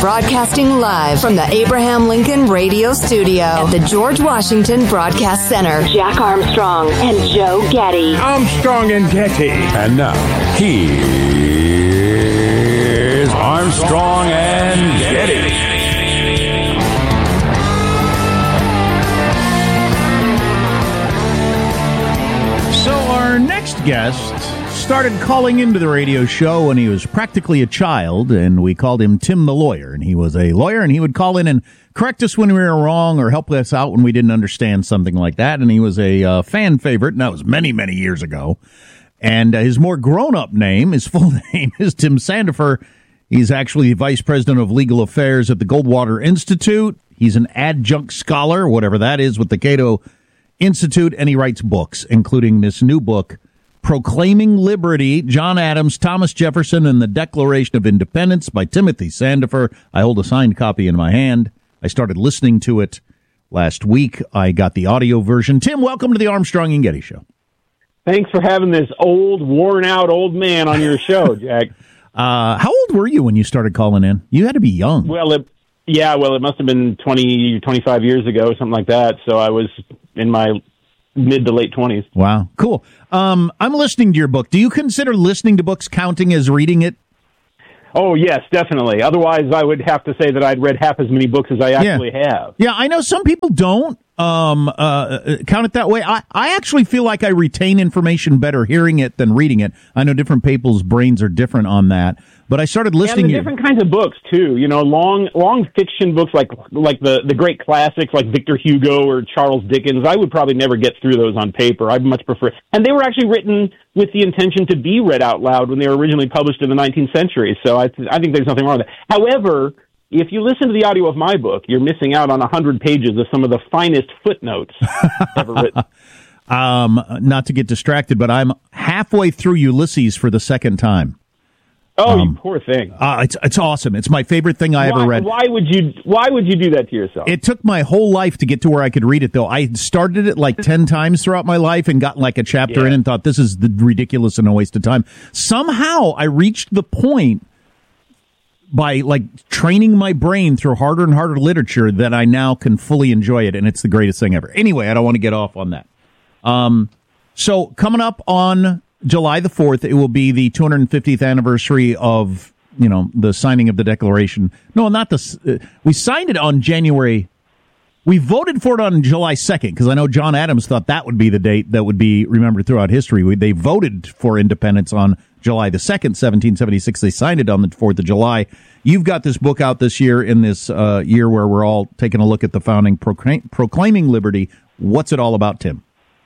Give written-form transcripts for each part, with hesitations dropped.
broadcasting live from the Abraham Lincoln Radio Studio at the George Washington Broadcast Center. Jack Armstrong and Joe Getty. Armstrong and Getty. And now, here's Armstrong and Getty. So our next guest started calling into the radio show when he was practically a child, and we called him Tim the Lawyer. And he was a lawyer, and he would call in and correct us when we were wrong or help us out when we didn't understand something like that. And he was a fan favorite, and that was many, many years ago. And his more grown-up name, his full name, is Tim Sandefur. He's actually vice president of legal affairs at the Goldwater Institute. He's an adjunct scholar, whatever that is, with the Cato Institute, and he writes books, including this new book, Proclaiming Liberty, John Adams, Thomas Jefferson, and the Declaration of Independence by Timothy Sandefur. I hold a signed copy in my hand. I started listening to it last week. I got the audio version. Tim, welcome to the Armstrong and Getty Show. Thanks for having this old, worn-out old man on your show, Jack. How old were you when you started calling in? You had to be young. Well, it must have been 20, 25 years ago, something like that. So I was in my mid to late 20s. Wow, cool. I'm listening to your book. Do you consider listening to books counting as reading it? Oh, yes, definitely. Otherwise, I would have to say that I'd read half as many books as I actually have. Yeah, I know some people don't count it that way. I actually feel like I retain information better hearing it than reading it. I know different people's brains are different on that. But I started listening. And different kinds of books too. You know, long fiction books like the great classics like Victor Hugo or Charles Dickens. I would probably never get through those on paper. I'd much prefer. And they were actually written with the intention to be read out loud when they were originally published in the 19th century. So I think there's nothing wrong with that. However, if you listen to the audio of my book, you're missing out on 100 pages of some of the finest footnotes ever written. Not to get distracted, but I'm halfway through Ulysses for the second time. Oh, you poor thing! It's awesome. It's my favorite thing I ever read. Why would you do that to yourself? It took my whole life to get to where I could read it, though. I started it like 10 times throughout my life and got like a chapter in and thought, this is ridiculous and a waste of time. Somehow I reached the point by like training my brain through harder and harder literature that I now can fully enjoy it, and it's the greatest thing ever. Anyway, I don't want to get off on that. So coming up on July the 4th, it will be the 250th anniversary of, the signing of the Declaration. No, not we signed it on January. We voted for it on July 2nd, because I know John Adams thought that would be the date that would be remembered throughout history. They voted for independence on July the 2nd, 1776. They signed it on the 4th of July. You've got this book out this year in this year where we're all taking a look at the founding, Proclaiming Liberty. What's it all about, Tim?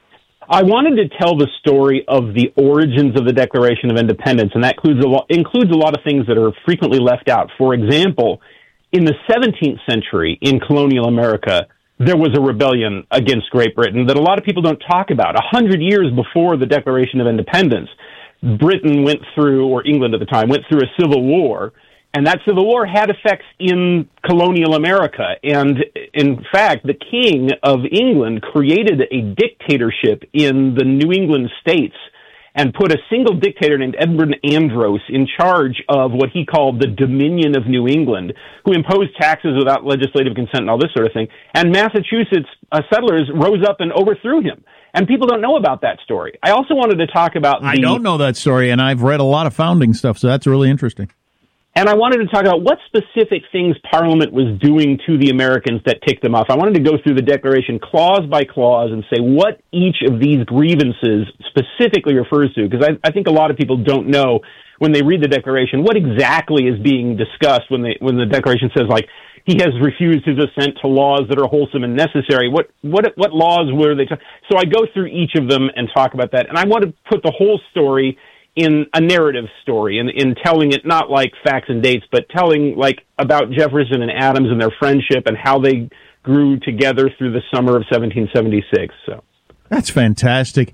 I wanted to tell the story of the origins of the Declaration of Independence, and that includes a lot of things that are frequently left out. For example, in the 17th century in colonial America, there was a rebellion against Great Britain that a lot of people don't talk about. 100 years before the Declaration of Independence, Britain went through, or England at the time, went through a civil war. And that civil war had effects in colonial America. And in fact, the King of England created a dictatorship in the New England states and put a single dictator named Edward Andros in charge of what he called the Dominion of New England, who imposed taxes without legislative consent and all this sort of thing. And Massachusetts settlers rose up and overthrew him. And people don't know about that story. I also wanted to talk about I don't know that story, and I've read a lot of founding stuff, so that's really interesting. And I wanted to talk about what specific things Parliament was doing to the Americans that ticked them off. I wanted to go through the Declaration clause by clause and say what each of these grievances specifically refers to, because I think a lot of people don't know when they read the Declaration what exactly is being discussed when the Declaration says, like, he has refused his assent to laws that are wholesome and necessary. What laws were they? So I go through each of them and talk about that. And I want to put the whole story in a narrative story, in telling it not like facts and dates, but telling like about Jefferson and Adams and their friendship and how they grew together through the summer of 1776. So that's fantastic.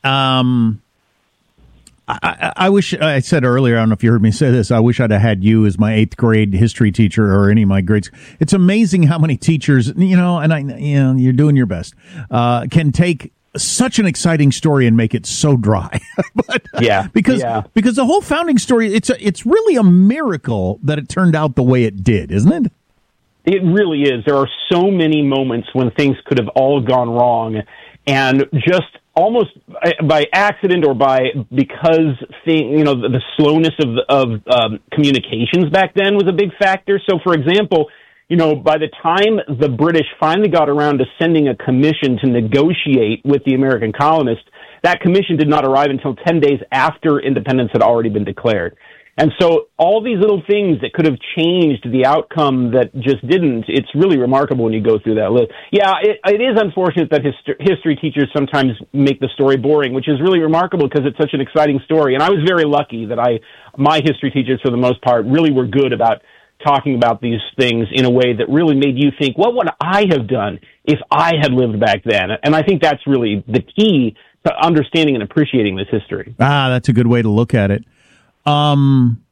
I wish I said earlier, I don't know if you heard me say this, I wish I'd have had you as my 8th grade history teacher or any of my grades. It's amazing how many teachers, and you're doing your best, can take such an exciting story and make it so dry. But, because the whole founding story, it's really a miracle that it turned out the way it did, isn't it? It really is. There are so many moments when things could have all gone wrong, and just almost by accident or because the slowness of communications back then was a big factor. So, for example, by the time the British finally got around to sending a commission to negotiate with the American colonists, that commission did not arrive until 10 days after independence had already been declared. And so all these little things that could have changed the outcome that just didn't, it's really remarkable when you go through that list. Yeah, it is unfortunate that history teachers sometimes make the story boring, which is really remarkable because it's such an exciting story. And I was very lucky that my history teachers, for the most part, really were good about talking about these things in a way that really made you think, what would I have done if I had lived back then? And I think that's really the key to understanding and appreciating this history. That's a good way to look at it. Man,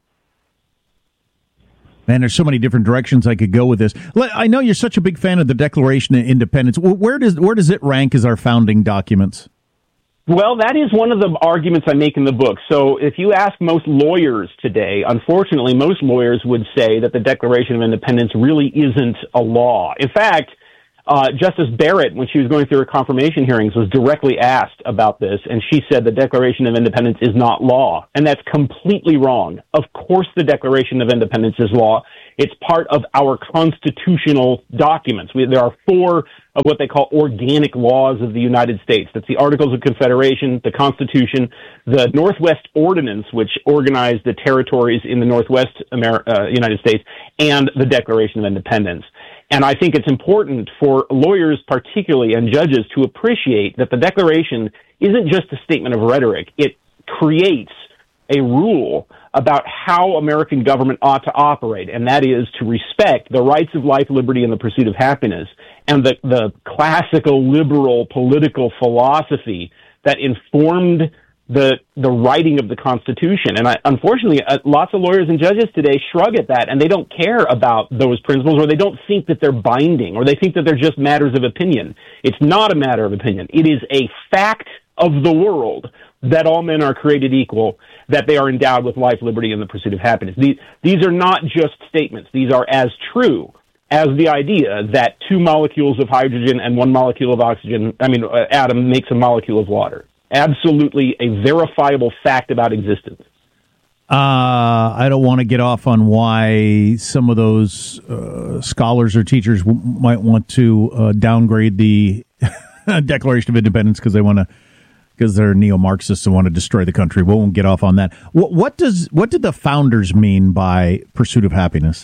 there's so many different directions I could go with this. I know you're such a big fan of the Declaration of Independence. Where does it rank as our founding documents? Well, that is one of the arguments I make in the book. So if you ask most lawyers today, unfortunately, most lawyers would say that the Declaration of Independence really isn't a law. In fact, Justice Barrett, when she was going through her confirmation hearings, was directly asked about this, and she said the Declaration of Independence is not law, and that's completely wrong. Of course the Declaration of Independence is law. It's part of our constitutional documents. There are 4 of what they call organic laws of the United States. That's the Articles of Confederation, the Constitution, the Northwest Ordinance, which organized the territories in the Northwest United States, and the Declaration of Independence. And I think it's important for lawyers particularly and judges to appreciate that the Declaration isn't just a statement of rhetoric. It creates a rule about how American government ought to operate, and that is to respect the rights of life, liberty, and the pursuit of happiness, and the classical liberal political philosophy that informed the writing of the Constitution. And unfortunately, lots of lawyers and judges today shrug at that, and they don't care about those principles, or they don't think that they're binding, or they think that they're just matters of opinion. It's not a matter of opinion. It is a fact of the world that all men are created equal, that they are endowed with life, liberty, and the pursuit of happiness. These are not just statements. These are as true as the idea that 2 molecules of hydrogen and 1 molecule of atom makes a molecule of water. Absolutely a verifiable fact about existence. I don't want to get off on why some of those scholars or teachers might want to downgrade the Declaration of Independence because they're neo-Marxists and want to destroy the country. We won't get off on that. What did the founders mean by pursuit of happiness?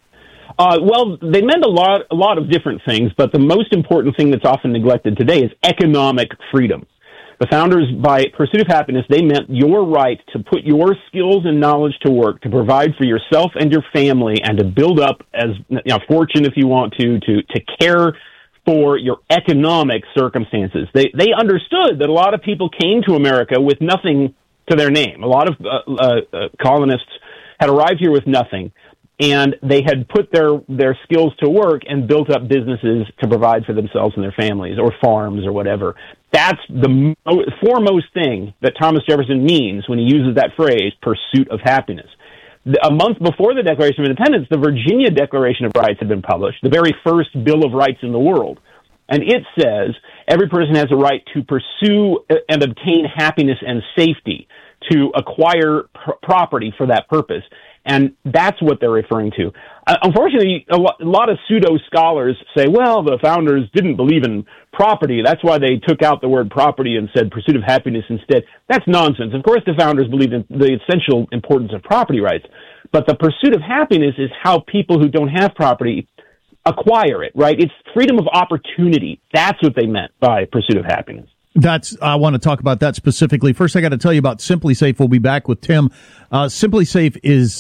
Well, they meant a lot of different things, but the most important thing that's often neglected today is economic freedom. The founders, by pursuit of happiness, they meant your right to put your skills and knowledge to work, to provide for yourself and your family, and to build up fortune if you want to care for your economic circumstances. They understood that a lot of people came to America with nothing to their name. A lot of colonists had arrived here with nothing, and they had put their skills to work and built up businesses to provide for themselves and their families, or farms or whatever. That's the foremost thing that Thomas Jefferson means when he uses that phrase, pursuit of happiness. A month before the Declaration of Independence, the Virginia Declaration of Rights had been published, the very first Bill of Rights in the world. And it says every person has a right to pursue and obtain happiness and safety, to acquire property for that purpose. And that's what they're referring to. Unfortunately, a lot of pseudo-scholars say, well, the founders didn't believe in property. That's why they took out the word property and said pursuit of happiness instead. That's nonsense. Of course, the founders believed in the essential importance of property rights. But the pursuit of happiness is how people who don't have property acquire it, right? It's freedom of opportunity. That's what they meant by pursuit of happiness. I want to talk about that specifically. First, I got to tell you about Simply Safe. We'll be back with Tim. Simply Safe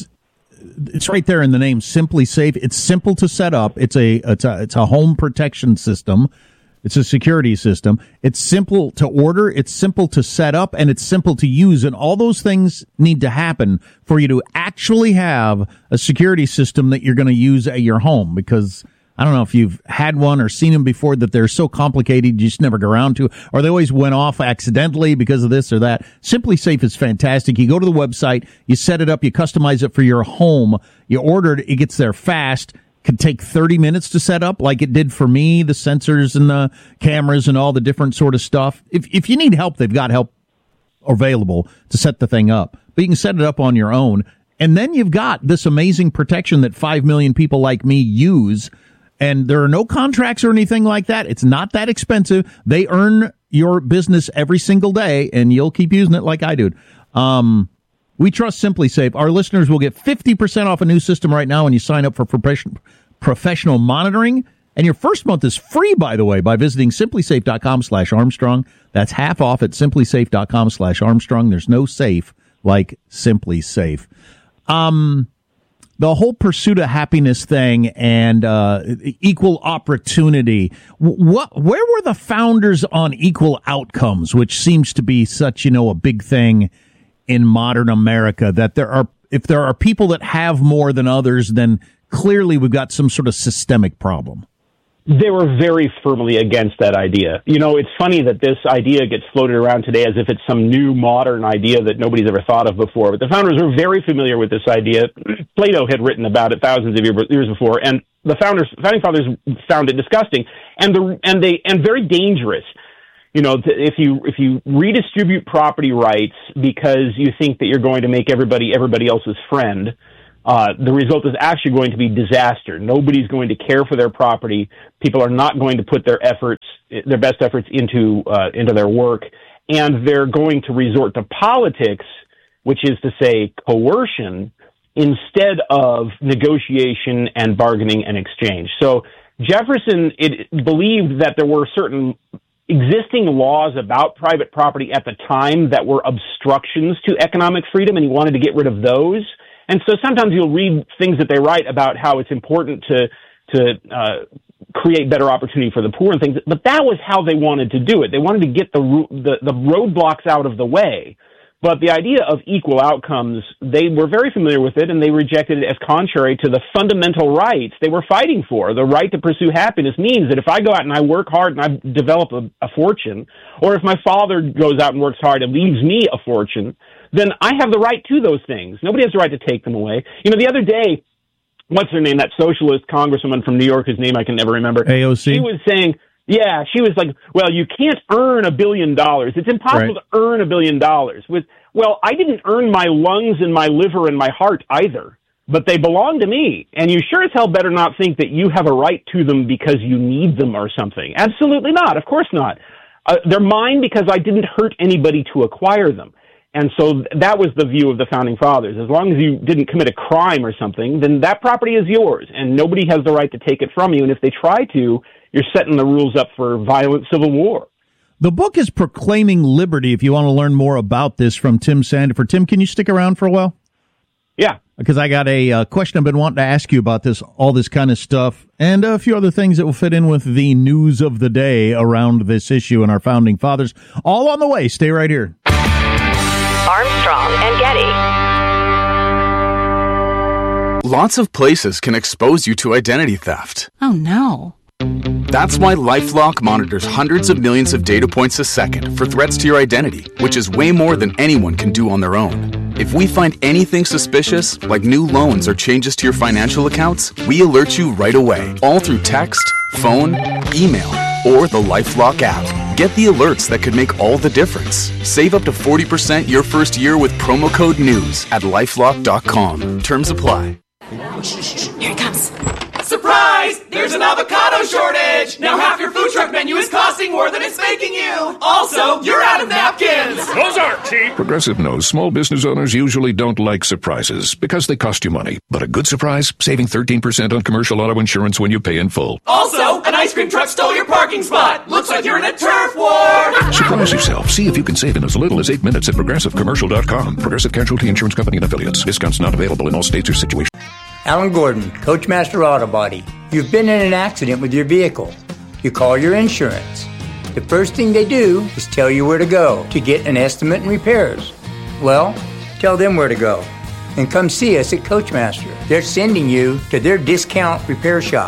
it's right there in the name, Simply Safe. It's simple to set up. It's a home protection system. It's a security system. It's simple to order. It's simple to set up, and it's simple to use. And all those things need to happen for you to actually have a security system that you're going to use at your home. Because I don't know if you've had one or seen them before, that they're so complicated you just never get around to, or they always went off accidentally because of this or that. Simply Safe is fantastic. You go to the website, you set it up, you customize it for your home, you order it, it gets there fast. Could take 30 minutes to set up like it did for me, the sensors and the cameras and all the different sort of stuff. If you need help, they've got help available to set the thing up, but you can set it up on your own. And then you've got this amazing protection that 5 million people like me use. And there are no contracts or anything like that. It's not that expensive. They earn your business every single day, and you'll keep using it like I do. We trust Simply Safe. Our listeners will get 50% off a new system right now when you sign up for professional monitoring. And your first month is free, by the way, by visiting simplysafe.com/Armstrong. That's half off at simplysafe.com/Armstrong. There's no safe like Simply Safe. The whole pursuit of happiness thing and equal opportunity. Where were the founders on equal outcomes, which seems to be such, a big thing in modern America, that if there are people that have more than others, then clearly we've got some sort of systemic problem. They were very firmly against that idea. It's funny that this idea gets floated around today as if it's some new modern idea that nobody's ever thought of before. But the founders were very familiar with this idea. Plato had written about it thousands of years before, and the founding fathers found it disgusting and very dangerous. If you redistribute property rights because you think that you're going to make everybody else's friend, the result is actually going to be disaster. Nobody's going to care for their property. People are not going to put their best efforts into their work, and they're going to resort to politics, which is to say coercion, instead of negotiation and bargaining and exchange. So Jefferson believed that there were certain existing laws about private property at the time that were obstructions to economic freedom, and he wanted to get rid of those. And so sometimes you'll read things that they write about how it's important to create better opportunity for the poor and things, but that was how they wanted to do it. They wanted to get the roadblocks out of the way. But the idea of equal outcomes, they were very familiar with it, and they rejected it as contrary to the fundamental rights they were fighting for. The right to pursue happiness means that if I go out and I work hard and I develop a fortune, or if my father goes out and works hard and leaves me a fortune, then I have the right to those things. Nobody has the right to take them away. The other day, what's her name, that socialist congresswoman from New York, whose name I can never remember. AOC? She was saying, she was like, well, you can't earn $1 billion. It's impossible to earn $1 billion. Well, I didn't earn my lungs and my liver and my heart either, but they belong to me. And you sure as hell better not think that you have a right to them because you need them or something. Absolutely not. Of course not. They're mine because I didn't hurt anybody to acquire them. And so that was the view of the founding fathers. As long as you didn't commit a crime or something, then that property is yours, and nobody has the right to take it from you. And if they try to, you're setting the rules up for violent civil war. The book is Proclaiming Liberty, if you want to learn more about this, from Tim Sandefur. Tim, can you stick around for a while? Yeah. Because I got a question I've been wanting to ask you about all this kind of stuff, and a few other things that will fit in with the news of the day around this issue and our founding fathers. All on the way. Stay right here. Armstrong and Getty. Lots of places can expose you to identity theft. Oh, no. That's why LifeLock monitors hundreds of millions of data points a second for threats to your identity, which is way more than anyone can do on their own. If we find anything suspicious, like new loans or changes to your financial accounts, we alert you right away, all through text, phone, email, or the LifeLock app. Get the alerts that could make all the difference. Save up to 40% your first year with promo code NEWS at LifeLock.com. Terms apply. Here it comes. Surprise! There's an avocado shortage! Now half your food truck menu is costing more than it's making you! Also, you're out of napkins! Those aren't cheap. Progressive knows small business owners usually don't like surprises because they cost you money. But a good surprise, saving 13% on commercial auto insurance when you pay in full. Also, an ice cream truck stole your parking spot! Looks like you're in a turf war! Surprise yourself. See if you can save in as little as 8 minutes at ProgressiveCommercial.com. Progressive Casualty Insurance Company and Affiliates. Discounts not available in all states or situations. Alan Gordon, Coachmaster Auto Body. You've been in an accident with your vehicle. You call your insurance. The first thing they do is tell you where to go to get an estimate and repairs. Well, tell them where to go. And come see us at Coachmaster. They're sending you to their discount repair shop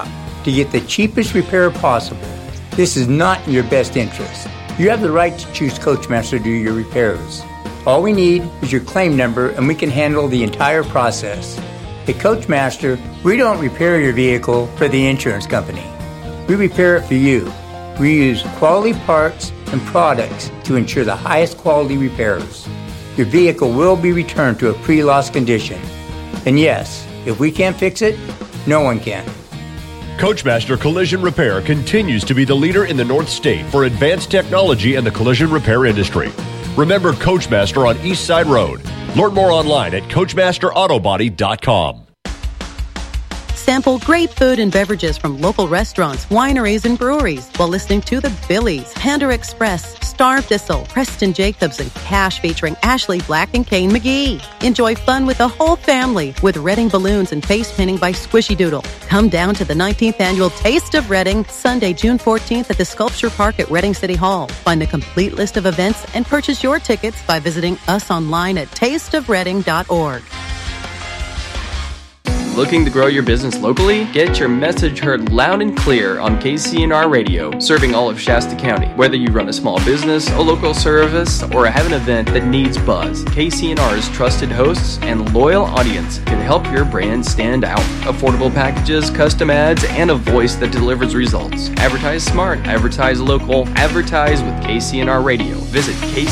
to get the cheapest repair possible. This is not in your best interest. You have the right to choose Coachmaster to do your repairs. All we need is your claim number and we can handle the entire process. At Coachmaster, we don't repair your vehicle for the insurance company. We repair it for you. We use quality parts and products to ensure the highest quality repairs. Your vehicle will be returned to a pre-loss condition. And yes, if we can't fix it, no one can. Coachmaster Collision Repair continues to be the leader in the North State for advanced technology and the collision repair industry. Remember Coachmaster on East Side Road. Learn more online at CoachmasterAutobody.com. Sample great food and beverages from local restaurants, wineries, and breweries while listening to the Billies, Panda Express, Star Thistle, Preston Jacobs, and Cash featuring Ashley Black and Kane McGee. Enjoy fun with the whole family with Reading balloons and face painting by Squishy Doodle. Come down to the 19th Annual Taste of Reading, Sunday, June 14th at the Sculpture Park at Reading City Hall. Find the complete list of events and purchase your tickets by visiting us online at tasteofreading.org. Looking to grow your business locally? Get your message heard loud and clear on KCNR Radio, serving all of Shasta County. Whether you run a small business, a local service, or have an event that needs buzz, KCNR's trusted hosts and loyal audience can help your brand stand out. Affordable packages, custom ads, and a voice that delivers results. Advertise smart, advertise local, advertise with KCNR Radio. Visit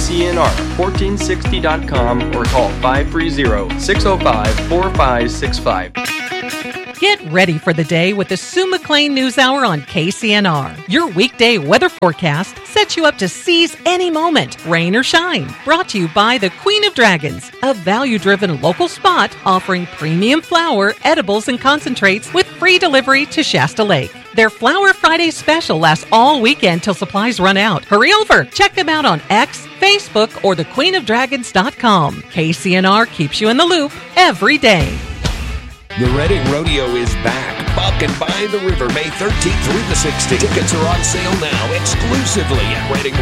KCNR1460.com or call 530-605-4565. Get ready for the day with the Sue McLean News Hour on KCNR. Your weekday weather forecast sets you up to seize any moment, rain or shine. Brought to you by the Queen of Dragons, a value-driven local spot offering premium flour, edibles, and concentrates with free delivery to Shasta Lake. Their Flower Friday special lasts all weekend till supplies run out. Hurry over. Check them out on X, Facebook, or thequeenofdragons.com. KCNR keeps you in the loop every day. The Reading Rodeo is back. Buck and by the River, May 13th through the 16th. Tickets are on sale now, exclusively at Reading